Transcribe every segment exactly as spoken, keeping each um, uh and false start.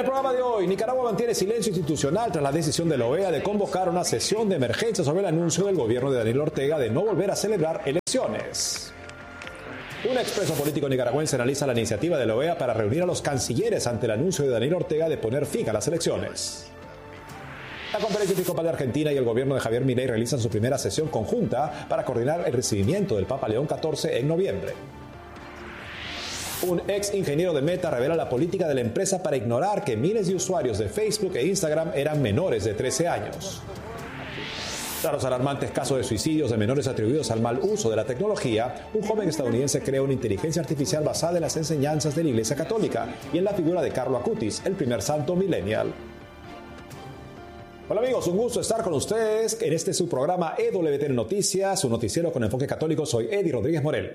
el programa de hoy, Nicaragua mantiene silencio institucional tras la decisión de la O E A de convocar una sesión de emergencia sobre el anuncio del gobierno de Daniel Ortega de no volver a celebrar elecciones. Un expreso político nicaragüense analiza la iniciativa de la O E A para reunir a los cancilleres ante el anuncio de Daniel Ortega de poner fin a las elecciones. La Conferencia Episcopal de Argentina y el gobierno de Javier Milei realizan su primera sesión conjunta para coordinar el recibimiento del Papa León catorce en noviembre. Un ex ingeniero de Meta revela la política de la empresa para ignorar que miles de usuarios de Facebook e Instagram eran menores de trece años. Tras los alarmantes casos de suicidios de menores atribuidos al mal uso de la tecnología, un joven estadounidense crea una inteligencia artificial basada en las enseñanzas de la Iglesia Católica y en la figura de Carlo Acutis, el primer santo millennial. Hola amigos, un gusto estar con ustedes en este su programa E W T N Noticias, su noticiero con enfoque católico. Soy Eddie Rodríguez Morel.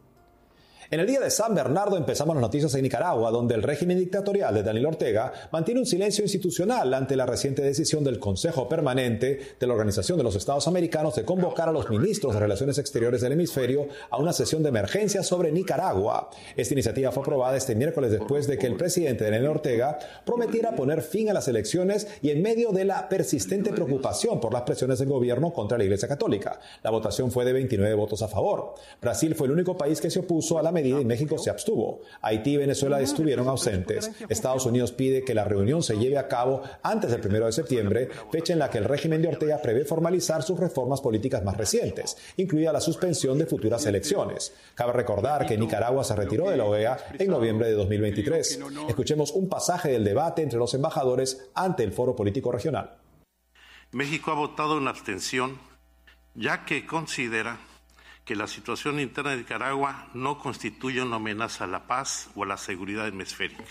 En el día de San Bernardo empezamos las noticias en Nicaragua, donde el régimen dictatorial de Daniel Ortega mantiene un silencio institucional ante la reciente decisión del Consejo Permanente de la Organización de los Estados Americanos de convocar a los ministros de Relaciones Exteriores del hemisferio a una sesión de emergencia sobre Nicaragua. Esta iniciativa fue aprobada este miércoles después de que el presidente Daniel Ortega prometiera poner fin a las elecciones y en medio de la persistente preocupación por las presiones del gobierno contra la Iglesia Católica. La votación fue de veintinueve votos a favor. Brasil fue el único país que se opuso a la medida y México se abstuvo. Haití y Venezuela estuvieron ausentes. Estados Unidos pide que la reunión se lleve a cabo antes del primero de septiembre, fecha en la que el régimen de Ortega prevé formalizar sus reformas políticas más recientes, incluida la suspensión de futuras elecciones. Cabe recordar que Nicaragua se retiró de la O E A en noviembre de dos mil veintitrés. Escuchemos un pasaje del debate entre los embajadores ante el Foro Político Regional. México ha votado en abstención, ya que considera que la situación interna de Nicaragua no constituye una amenaza a la paz o a la seguridad hemisférica.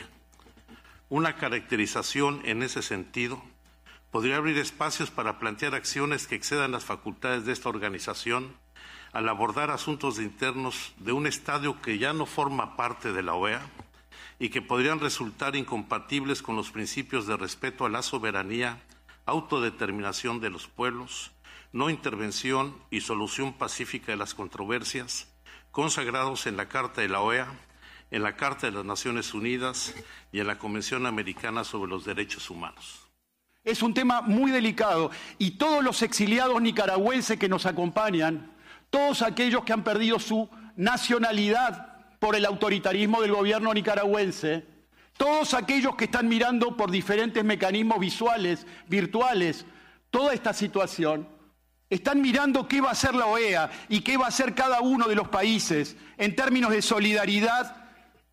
Una caracterización en ese sentido podría abrir espacios para plantear acciones que excedan las facultades de esta organización al abordar asuntos internos de un estadio que ya no forma parte de la O E A y que podrían resultar incompatibles con los principios de respeto a la soberanía, autodeterminación de los pueblos, no intervención y solución pacífica de las controversias, consagrados en la Carta de la O E A, en la Carta de las Naciones Unidas y en la Convención Americana sobre los Derechos Humanos. Es un tema muy delicado y todos los exiliados nicaragüenses que nos acompañan, todos aquellos que han perdido su nacionalidad por el autoritarismo del gobierno nicaragüense, todos aquellos que están mirando por diferentes mecanismos visuales, virtuales, toda esta situación, están mirando qué va a hacer la O E A y qué va a hacer cada uno de los países en términos de solidaridad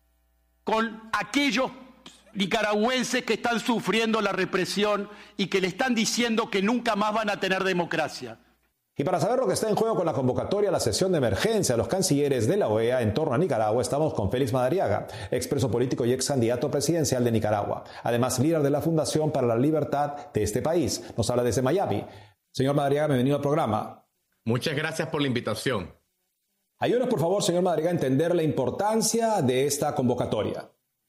con aquellos nicaragüenses que están sufriendo la represión y que le están diciendo que nunca más van a tener democracia. Y para saber lo que está en juego con la convocatoria a la sesión de emergencia de los cancilleres de la O E A en torno a Nicaragua, estamos con Félix Madariaga, expreso político y ex candidato presidencial de Nicaragua, además líder de la Fundación para la Libertad de este país. Nos habla desde Miami. Señor Madariaga, bienvenido al programa. Muchas gracias por la invitación. Ayúdenos, por favor, señor Madariaga, a entender la importancia de esta convocatoria.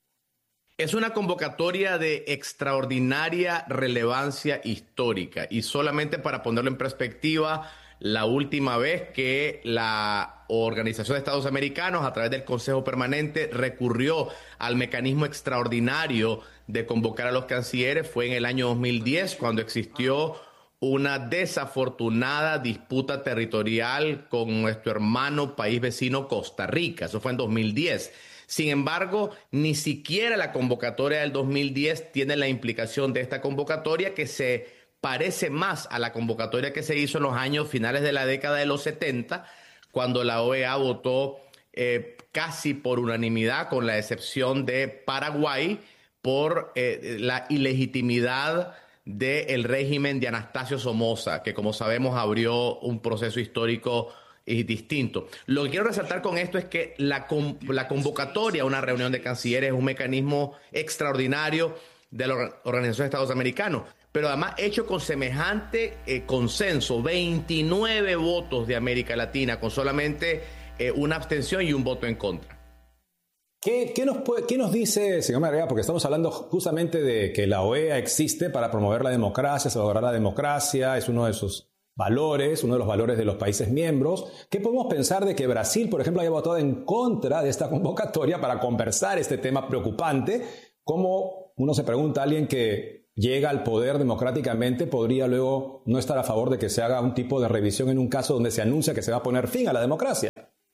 Es una convocatoria de extraordinaria relevancia histórica y solamente para ponerlo en perspectiva, la última vez que la Organización de Estados Americanos, a través del Consejo Permanente, recurrió al mecanismo extraordinario de convocar a los cancilleres fue en el año dos mil diez, cuando existió una desafortunada disputa territorial con nuestro hermano país vecino Costa Rica. Eso fue en dos mil diez. Sin embargo, ni siquiera la convocatoria del dos mil diez tiene la implicación de esta convocatoria, que se parece más a la convocatoria que se hizo en los años finales de la década de los setenta, cuando la O E A votó eh, casi por unanimidad, con la excepción de Paraguay, por eh, la ilegitimidad del régimen de Anastasio Somoza, que como sabemos abrió un proceso histórico distinto. Lo que quiero resaltar con esto es que la, la convocatoria a una reunión de cancilleres es un mecanismo extraordinario de la Organización de Estados Americanos, pero además hecho con semejante eh, consenso, veintinueve votos de América Latina, con solamente eh, una abstención y un voto en contra. ¿Qué, qué, nos puede, ¿Qué nos dice, señor Madariaga? Porque estamos hablando justamente de que la O E A existe para promover la democracia, salvaguardar la democracia, es uno de sus valores, uno de los valores de los países miembros. ¿Qué podemos pensar de que Brasil, por ejemplo, haya votado en contra de esta convocatoria para conversar este tema preocupante? ¿Cómo uno se pregunta, alguien que llega al poder democráticamente podría luego no estar a favor de que se haga un tipo de revisión en un caso donde se anuncia que se va a poner fin a la democracia.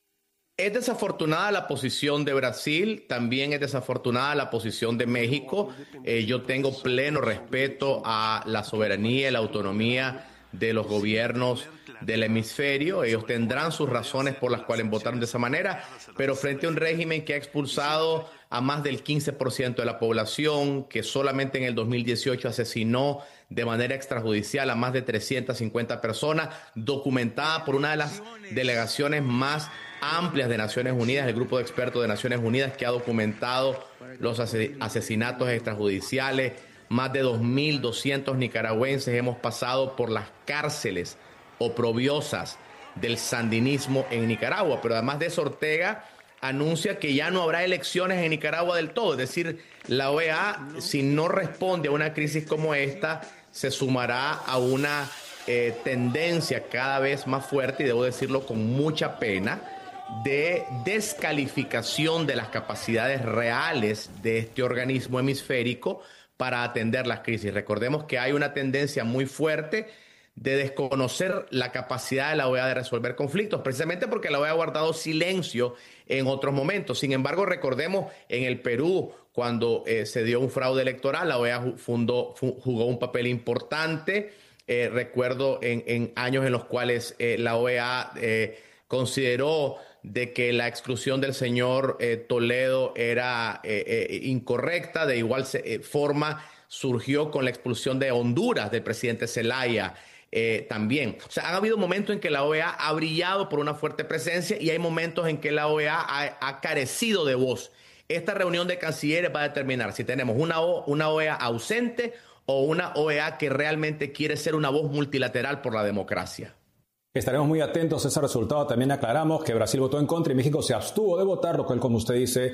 Es desafortunada la posición de Brasil, también es desafortunada la posición de México. Eh, yo tengo pleno respeto a la soberanía y la autonomía de los gobiernos del hemisferio. Ellos tendrán sus razones por las cuales votaron de esa manera, pero frente a un régimen que ha expulsado a más del quince por ciento de la población, que solamente en el dos mil dieciocho asesinó de manera extrajudicial a más de trescientas cincuenta personas, documentada por una de las delegaciones más amplias de Naciones Unidas, el grupo de expertos de Naciones Unidas que ha documentado los asesinatos extrajudiciales. Más de dos mil doscientos nicaragüenses hemos pasado por las cárceles oprobiosas del sandinismo en Nicaragua, pero además de eso, Ortega anuncia que ya no habrá elecciones en Nicaragua del todo, es decir, la O E A, si no responde a una crisis como esta, se sumará a una eh, tendencia cada vez más fuerte, y debo decirlo con mucha pena, de descalificación de las capacidades reales de este organismo hemisférico para atender las crisis. Recordemos que hay una tendencia muy fuerte de desconocer la capacidad de la O E A de resolver conflictos, precisamente porque la O E A ha guardado silencio en otros momentos. Sin embargo, recordemos en el Perú, cuando eh, se dio un fraude electoral, la O E A fundó, jugó un papel importante. Eh, recuerdo en, en años en los cuales eh, la O E A eh, consideró de que la exclusión del señor eh, Toledo era eh, eh, incorrecta. De igual eh, forma surgió con la expulsión de Honduras del presidente Zelaya eh, también. O sea, han habido momentos en que la O E A ha brillado por una fuerte presencia y hay momentos en que la O E A ha, ha carecido de voz. Esta reunión de cancilleres va a determinar si tenemos una, o, una O E A ausente o una O E A que realmente quiere ser una voz multilateral por la democracia. Estaremos muy atentos a ese resultado. También aclaramos que Brasil votó en contra y México se abstuvo de votar, lo cual, como usted dice,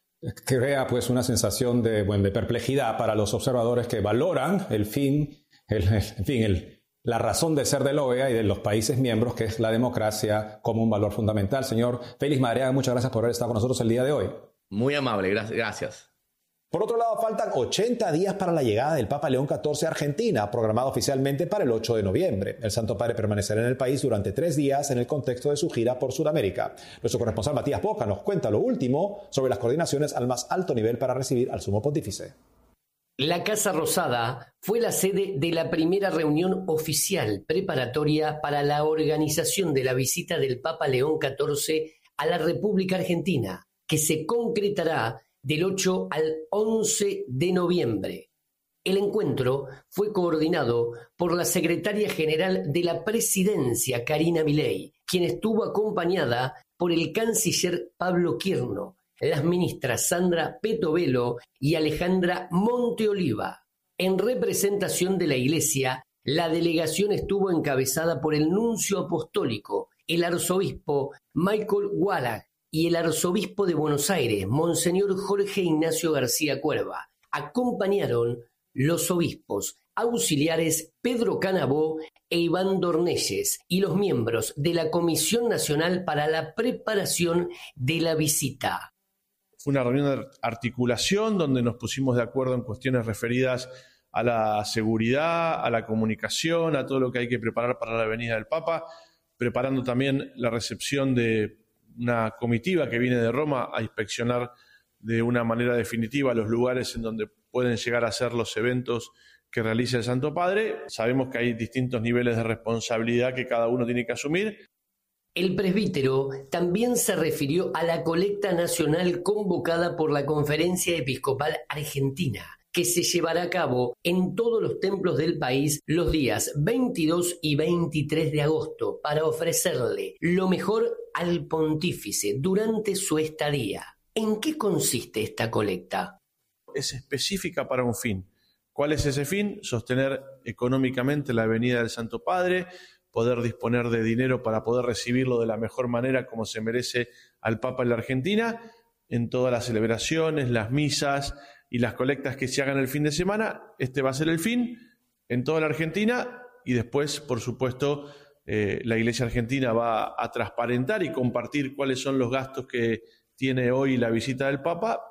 crea pues una sensación de, bueno, de perplejidad para los observadores que valoran el fin, el, el, en fin, el, la razón de ser de la O E A y de los países miembros, que es la democracia como un valor fundamental. Señor Félix Madariaga, muchas gracias por haber estado con nosotros el día de hoy. Muy amable, gracias. Por otro lado, faltan ochenta días para la llegada del Papa León catorce a Argentina, programada oficialmente para el ocho de noviembre. El Santo Padre permanecerá en el país durante tres días en el contexto de su gira por Sudamérica. Nuestro corresponsal Matías Boca nos cuenta lo último sobre las coordinaciones al más alto nivel para recibir al Sumo Pontífice. La Casa Rosada fue la sede de la primera reunión oficial preparatoria para la organización de la visita del Papa León catorce a la República Argentina, que se concretará del ocho al once de noviembre. El encuentro fue coordinado por la secretaria general de la Presidencia, Karina Milei, quien estuvo acompañada por el canciller Pablo Quirno, las ministras Sandra Petovelo y Alejandra Monteoliva. En representación de la Iglesia, la delegación estuvo encabezada por el nuncio apostólico, el arzobispo Michael Wallach, y el arzobispo de Buenos Aires, Monseñor Jorge Ignacio García Cuerva. Acompañaron los obispos auxiliares Pedro Canabó e Iván Dornelles y los miembros de la Comisión Nacional para la Preparación de la Visita. Fue una reunión de articulación donde nos pusimos de acuerdo en cuestiones referidas a la seguridad, a la comunicación, a todo lo que hay que preparar para la venida del Papa, preparando también la recepción de una comitiva que viene de Roma a inspeccionar de una manera definitiva los lugares en donde pueden llegar a ser los eventos que realiza el Santo Padre. Sabemos que hay distintos niveles de responsabilidad que cada uno tiene que asumir. El presbítero también se refirió a la colecta nacional convocada por la Conferencia Episcopal Argentina, que se llevará a cabo en todos los templos del país los días veintidós y veintitrés de agosto para ofrecerle lo mejor al pontífice durante su estadía. ¿En qué consiste esta colecta? Es específica para un fin. ¿Cuál es ese fin? Sostener económicamente la venida del Santo Padre, poder disponer de dinero para poder recibirlo de la mejor manera como se merece al Papa en la Argentina, en todas las celebraciones, las misas y las colectas que se hagan el fin de semana. Este va a ser el fin en toda la Argentina y después, por supuesto, eh, la Iglesia Argentina va a transparentar y compartir cuáles son los gastos que tiene hoy la visita del Papa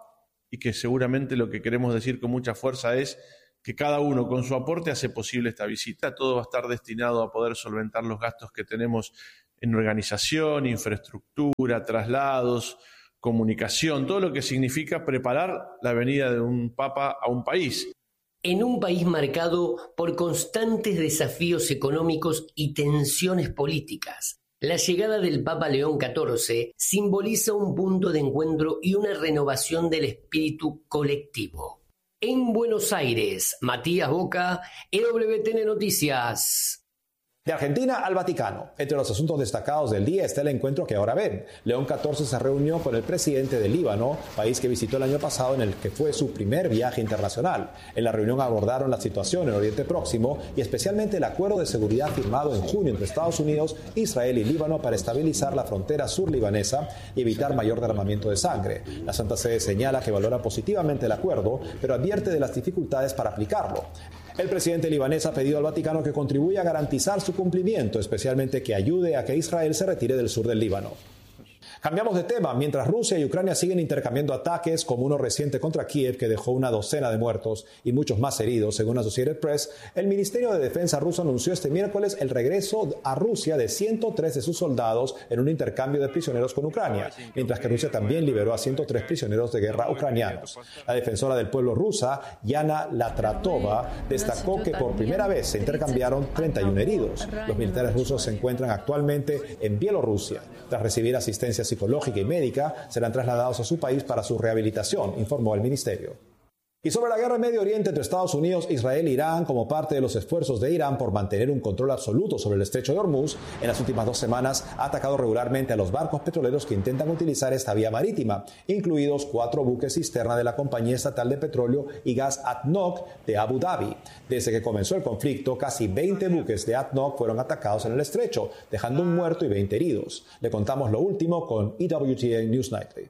y que seguramente lo que queremos decir con mucha fuerza es que cada uno con su aporte hace posible esta visita. Todo va a estar destinado a poder solventar los gastos que tenemos en organización, infraestructura, traslados, comunicación, todo lo que significa preparar la venida de un papa a un país. En un país marcado por constantes desafíos económicos y tensiones políticas, la llegada del Papa León catorce simboliza un punto de encuentro y una renovación del espíritu colectivo. En Buenos Aires, Matías Boca, E W T N Noticias. De Argentina al Vaticano. Entre los asuntos destacados del día está el encuentro que ahora ven. León catorce se reunió con el presidente de Líbano, país que visitó el año pasado en el que fue su primer viaje internacional. En la reunión abordaron la situación en Oriente Próximo y especialmente el acuerdo de seguridad firmado en junio entre Estados Unidos, Israel y Líbano para estabilizar la frontera sur libanesa y evitar mayor derramamiento de sangre. La Santa Sede señala que valora positivamente el acuerdo, pero advierte de las dificultades para aplicarlo. El presidente libanés ha pedido al Vaticano que contribuya a garantizar su cumplimiento, especialmente que ayude a que Israel se retire del sur del Líbano. Cambiamos de tema. Mientras Rusia y Ucrania siguen intercambiando ataques, como uno reciente contra Kiev que dejó una docena de muertos y muchos más heridos, según Associated Press, el Ministerio de Defensa ruso anunció este miércoles el regreso a Rusia de ciento tres de sus soldados en un intercambio de prisioneros con Ucrania, mientras que Rusia también liberó a ciento tres prisioneros de guerra ucranianos. La defensora del pueblo rusa, Yana Latratova, destacó que por primera vez se intercambiaron treinta y uno heridos. Los militares rusos se encuentran actualmente en Bielorrusia. Tras recibir asistencia psicológica y médica, serán trasladados a su país para su rehabilitación, informó el ministerio. Y sobre la guerra en Medio Oriente entre Estados Unidos, Israel e Irán, como parte de los esfuerzos de Irán por mantener un control absoluto sobre el estrecho de Hormuz, en las últimas dos semanas ha atacado regularmente a los barcos petroleros que intentan utilizar esta vía marítima, incluidos cuatro buques cisterna de la compañía estatal de petróleo y gas A D N O C de Abu Dhabi. Desde que comenzó el conflicto, casi veinte buques de A D N O C fueron atacados en el estrecho, dejando un muerto y veinte heridos. Le contamos lo último con E W T N News Nightly.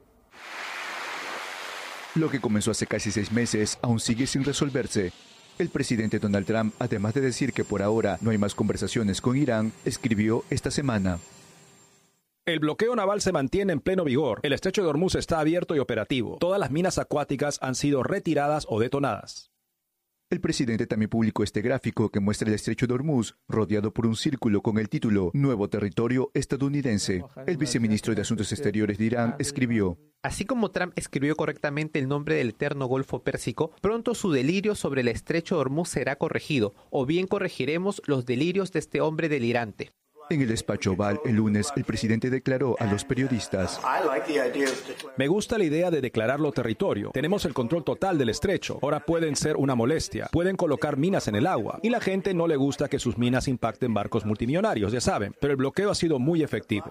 Lo que comenzó hace casi seis meses aún sigue sin resolverse. El presidente Donald Trump, además de decir que por ahora no hay más conversaciones con Irán, escribió esta semana: el bloqueo naval se mantiene en pleno vigor. El estrecho de Hormuz está abierto y operativo. Todas las minas acuáticas han sido retiradas o detonadas. El presidente también publicó este gráfico que muestra el estrecho de Hormuz rodeado por un círculo con el título Nuevo territorio estadounidense. El viceministro de Asuntos Exteriores de Irán escribió: así como Trump escribió correctamente el nombre del eterno Golfo Pérsico, pronto su delirio sobre el estrecho de Hormuz será corregido, o bien corregiremos los delirios de este hombre delirante. En el despacho Oval, el lunes, el presidente declaró a los periodistas: me gusta la idea de declararlo territorio. Tenemos el control total del estrecho. Ahora pueden ser una molestia. Pueden colocar minas en el agua. Y la gente no le gusta que sus minas impacten barcos multimillonarios, ya saben. Pero el bloqueo ha sido muy efectivo.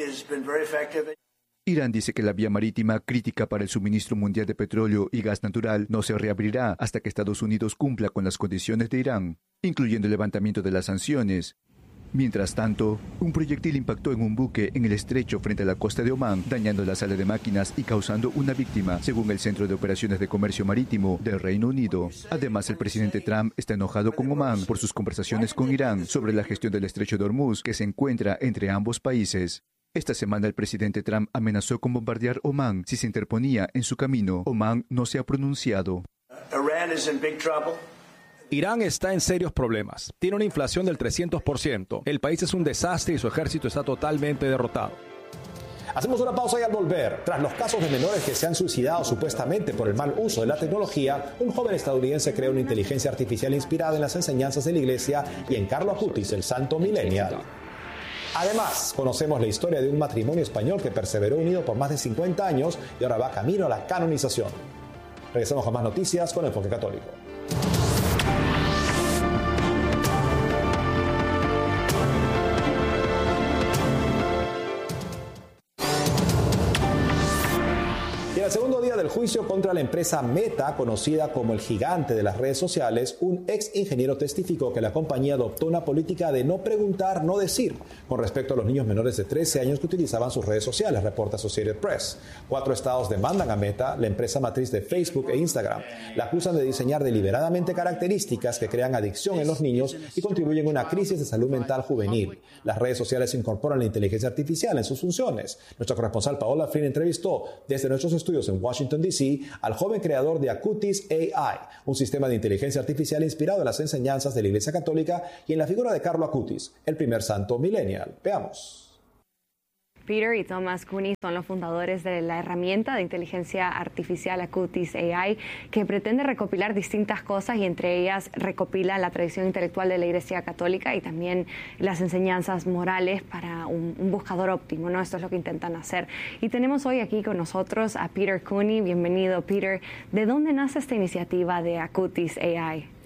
Irán dice que la vía marítima, crítica para el suministro mundial de petróleo y gas natural, no se reabrirá hasta que Estados Unidos cumpla con las condiciones de Irán, incluyendo el levantamiento de las sanciones. Mientras tanto, un proyectil impactó en un buque en el estrecho frente a la costa de Omán, dañando la sala de máquinas y causando una víctima, según el Centro de Operaciones de Comercio Marítimo del Reino Unido. Además, el presidente Trump está enojado con Omán por sus conversaciones con Irán sobre la gestión del estrecho de Hormuz, que se encuentra entre ambos países. Esta semana el presidente Trump amenazó con bombardear Omán si se interponía en su camino. Omán no se ha pronunciado. Irán está en serios problemas. Tiene una inflación del trescientos por ciento. El país es un desastre y su ejército está totalmente derrotado. Hacemos una pausa y al volver, tras los casos de menores que se han suicidado supuestamente por el mal uso de la tecnología, un joven estadounidense crea una inteligencia artificial inspirada en las enseñanzas de la iglesia y en Carlo Acutis, el santo millennial. Además, conocemos la historia de un matrimonio español que perseveró unido por más de cincuenta años y ahora va camino a la canonización. Regresamos con más noticias con Enfoque Católico. En el segundo día del juicio contra la empresa Meta, conocida como el gigante de las redes sociales, un ex ingeniero testificó que la compañía adoptó una política de no preguntar, no decir, con respecto a los niños menores de trece años que utilizaban sus redes sociales, reporta Associated Press. Cuatro estados demandan a Meta, la empresa matriz de Facebook e Instagram. La acusan de diseñar deliberadamente características que crean adicción en los niños y contribuyen a una crisis de salud mental juvenil. Las redes sociales incorporan la inteligencia artificial en sus funciones. Nuestra corresponsal Paola Flynn entrevistó desde nuestros estudios estudios en Washington, D C, al joven creador de Acutis A I, un sistema de inteligencia artificial inspirado en las enseñanzas de la Iglesia Católica y en la figura de Carlo Acutis, el primer santo millennial. Veamos. Peter y Thomas Cooney son los fundadores de la herramienta de inteligencia artificial Acutis A I, que pretende recopilar distintas cosas y entre ellas recopila la tradición intelectual de la Iglesia Católica y también las enseñanzas morales para un, un buscador óptimo, ¿no? Esto es lo que intentan hacer. Y tenemos hoy aquí con nosotros a Peter Cooney. Bienvenido, Peter. ¿De dónde nace esta iniciativa de Acutis A I?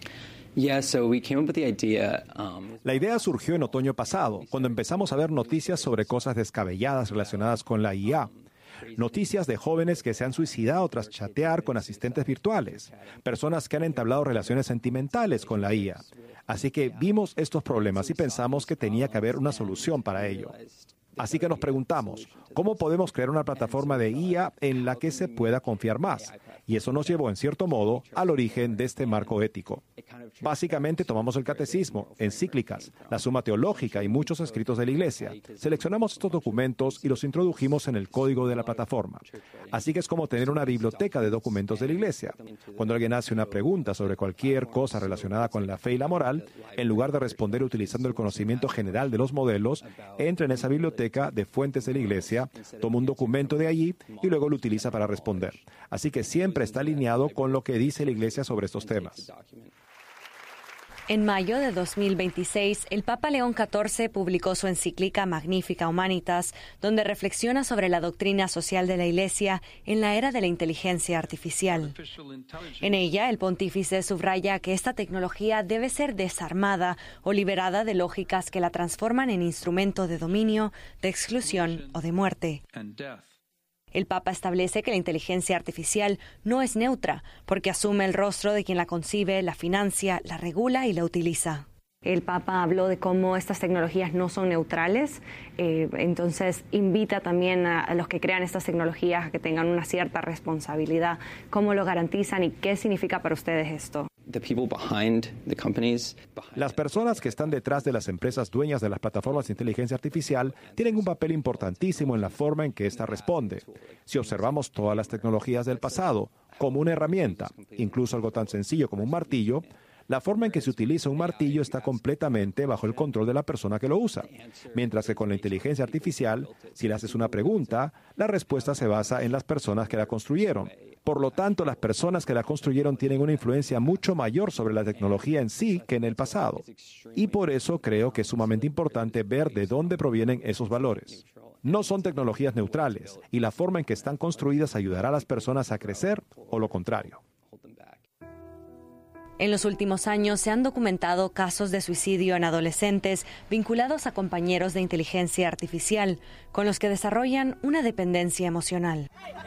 La idea surgió en otoño pasado, cuando empezamos a ver noticias sobre cosas descabelladas relacionadas con la I A. Noticias de jóvenes que se han suicidado tras chatear con asistentes virtuales, personas que han entablado relaciones sentimentales con la I A. Así que vimos estos problemas y pensamos que tenía que haber una solución para ello. Así que nos preguntamos, ¿cómo podemos crear una plataforma de I A en la que se pueda confiar más? Y eso nos llevó, en cierto modo, al origen de este marco ético. Básicamente tomamos el catecismo, encíclicas, la Suma Teológica y muchos escritos de la Iglesia. Seleccionamos estos documentos y los introdujimos en el código de la plataforma. Así que es como tener una biblioteca de documentos de la Iglesia. Cuando alguien hace una pregunta sobre cualquier cosa relacionada con la fe y la moral, en lugar de responder utilizando el conocimiento general de los modelos, entra en esa biblioteca de fuentes de la Iglesia, toma un documento de allí y luego lo utiliza para responder. Así que siempre está alineado con lo que dice la Iglesia sobre estos temas. En mayo de dos mil veintiséis, el Papa León catorce publicó su encíclica Magnificat Humanitas, donde reflexiona sobre la doctrina social de la Iglesia en la era de la inteligencia artificial. En ella, el pontífice subraya que esta tecnología debe ser desarmada o liberada de lógicas que la transforman en instrumento de dominio, de exclusión o de muerte. El Papa establece que la inteligencia artificial no es neutra, porque asume el rostro de quien la concibe, la financia, la regula y la utiliza. El Papa habló de cómo estas tecnologías no son neutrales, eh, entonces invita también a, a los que crean estas tecnologías a que tengan una cierta responsabilidad. ¿Cómo lo garantizan y qué significa para ustedes esto? Las personas que están detrás de las empresas dueñas de las plataformas de inteligencia artificial tienen un papel importantísimo en la forma en que ésta responde. Si observamos todas las tecnologías del pasado como una herramienta, incluso algo tan sencillo como un martillo, la forma en que se utiliza un martillo está completamente bajo el control de la persona que lo usa. Mientras que con la inteligencia artificial, si le haces una pregunta, la respuesta se basa en las personas que la construyeron. Por lo tanto, las personas que la construyeron tienen una influencia mucho mayor sobre la tecnología en sí que en el pasado. Y por eso creo que es sumamente importante ver de dónde provienen esos valores. No son tecnologías neutrales, y la forma en que están construidas ayudará a las personas a crecer o lo contrario. En los últimos años se han documentado casos de suicidio en adolescentes vinculados a compañeros de inteligencia artificial, con los que desarrollan una dependencia emocional.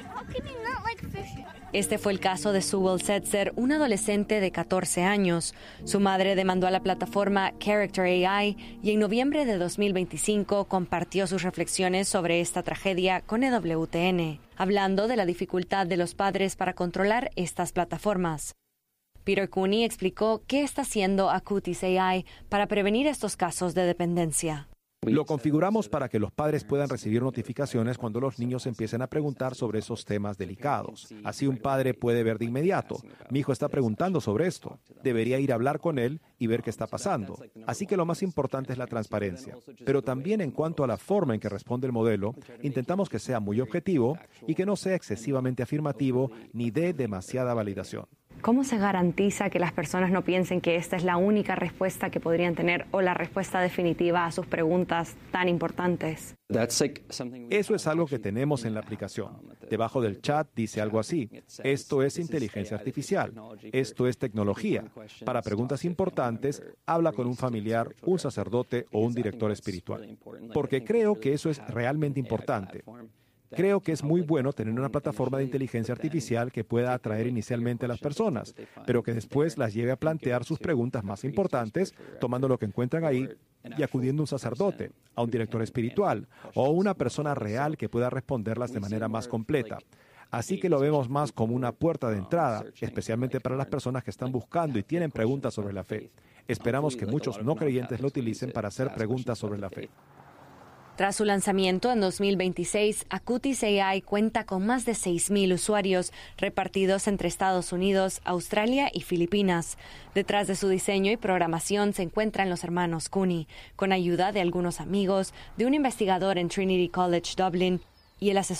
Este fue el caso de Sewell Setzer, un adolescente de catorce años. Su madre demandó a la plataforma Character A I y en noviembre de dos mil veinticinco compartió sus reflexiones sobre esta tragedia con E W T N, hablando de la dificultad de los padres para controlar estas plataformas. Peter Cooney explicó qué está haciendo Acutis A I para prevenir estos casos de dependencia. Lo configuramos para que los padres puedan recibir notificaciones cuando los niños empiecen a preguntar sobre esos temas delicados. Así un padre puede ver de inmediato, mi hijo está preguntando sobre esto, debería ir a hablar con él y ver qué está pasando. Así que lo más importante es la transparencia. Pero también en cuanto a la forma en que responde el modelo, intentamos que sea muy objetivo y que no sea excesivamente afirmativo ni dé demasiada validación. ¿Cómo se garantiza que las personas no piensen que esta es la única respuesta que podrían tener o la respuesta definitiva a sus preguntas tan importantes? Eso es algo que tenemos en la aplicación. Debajo del chat dice algo así: esto es inteligencia artificial, esto es tecnología. Para preguntas importantes, habla con un familiar, un sacerdote o un director espiritual. Porque creo que eso es realmente importante. Creo que es muy bueno tener una plataforma de inteligencia artificial que pueda atraer inicialmente a las personas, pero que después las lleve a plantear sus preguntas más importantes, tomando lo que encuentran ahí y acudiendo a un sacerdote, a un director espiritual o a una persona real que pueda responderlas de manera más completa. Así que lo vemos más como una puerta de entrada, especialmente para las personas que están buscando y tienen preguntas sobre la fe. Esperamos que muchos no creyentes lo utilicen para hacer preguntas sobre la fe. Tras su lanzamiento en dos mil veintiséis, Acutis A I cuenta con más de seis mil usuarios repartidos entre Estados Unidos, Australia y Filipinas. Detrás de su diseño y programación se encuentran los hermanos Cooney, con ayuda de algunos amigos, de un investigador en Trinity College Dublin y el asesor